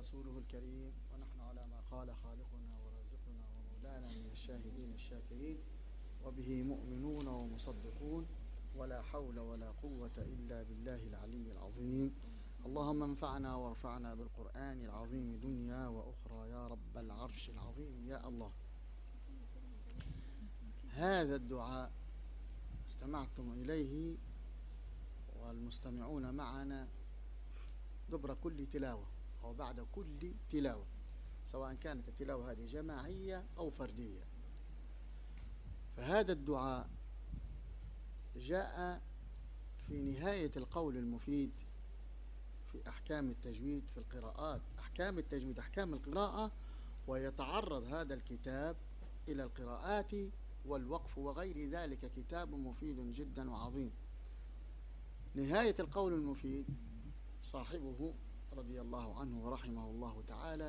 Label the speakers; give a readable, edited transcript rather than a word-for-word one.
Speaker 1: رسوله الكريم، ونحن على ما قال خالقنا ورازقنا ومولانا من الشاهدين الشاكرين، وبه مؤمنون ومصدقون، ولا حول ولا قوة إلا بالله العلي العظيم. اللهم انفعنا وارفعنا بالقرآن العظيم دنيا وأخرى يا رب العرش العظيم يا الله. هذا الدعاء استمعتم إليه والمستمعون معنا دبر كل تلاوة أو بعد كل تلاوة، سواء كانت التلاوة هذه جماعية أو فردية. فهذا الدعاء جاء في نهاية القول المفيد في أحكام التجويد في القراءات، أحكام التجويد أحكام القراءة، ويتعرض هذا الكتاب إلى القراءات والوقف وغير ذلك، كتاب مفيد جدا وعظيم. نهاية القول المفيد صاحبه رضي الله عنه ورحمه الله تعالى